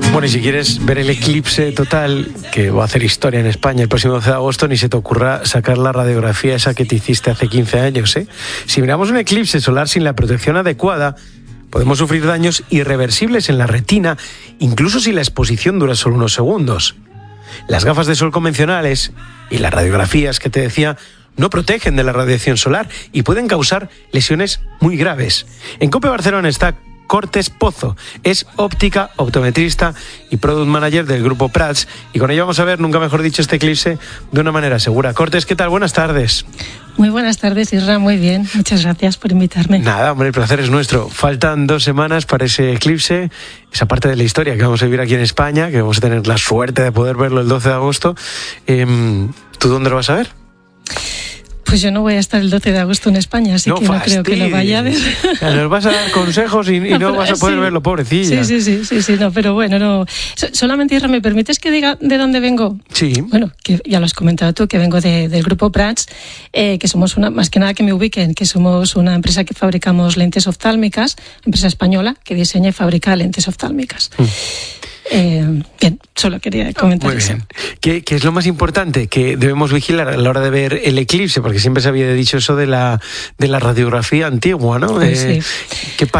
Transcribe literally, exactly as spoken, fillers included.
Bueno, y si quieres ver el eclipse total, que va a hacer historia en España el próximo doce de agosto, ni se te ocurra sacar la radiografía esa que te hiciste hace quince años, ¿eh? Si miramos un eclipse solar sin la protección adecuada, podemos sufrir daños irreversibles en la retina, incluso si la exposición dura solo unos segundos. Las gafas de sol convencionales y las radiografías que te decía no protegen de la radiación solar y pueden causar lesiones muy graves. En COPE Barcelona está Cortés Pozo, es óptica, optometrista y product manager del grupo Prats, y con ella vamos a ver, nunca mejor dicho, este eclipse de una manera segura. Cortés, ¿qué tal? Buenas tardes. Muy buenas tardes, Isra, muy bien. Muchas gracias por invitarme. Nada, hombre, el placer es nuestro. Faltan dos semanas para ese eclipse, esa parte de la historia que vamos a vivir aquí en España, que vamos a tener la suerte de poder verlo el doce de agosto. Eh, ¿Tú dónde lo vas a ver? Pues yo no voy a estar el doce de agosto en España, así no que no creo que lo vaya a ver. Nos vas a dar consejos y, y no vas a poder sí. verlo, pobrecilla. Sí, sí, sí, sí, sí, no, pero bueno, no. Solamente, Isra, ¿me permites que diga de dónde vengo? Sí. Bueno, que ya lo has comentado tú, que vengo de, del grupo Prats, eh, que somos una, más que nada que me ubiquen, que somos una empresa que fabricamos lentes oftálmicas, empresa española que diseña y fabrica lentes oftálmicas. Mm. Eh, bien, solo quería comentar Muy eso. Bien. ¿Qué, ¿Qué es lo más importante que debemos vigilar a la hora de ver el eclipse? Porque siempre se había dicho eso de la, de la radiografía antigua, ¿no? Pues eh, sí. ¿Qué pasa?